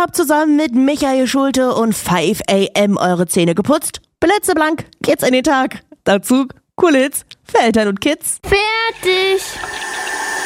habt zusammen mit Michael Schulte und 5 AM eure Zähne geputzt? Blitzeblank geht's in den Tag. Dazu coole Hits für Eltern und Kids. Fertig!